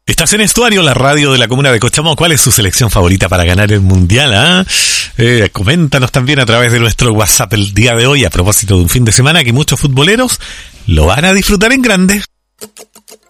Estás en Estuario, la radio de la comuna de Cochamó. ¿Cuál es su selección favorita para ganar el mundial? Coméntanos también a través de nuestro WhatsApp el día de hoy, a propósito de un fin de semana que muchos futboleros lo van a disfrutar en grande.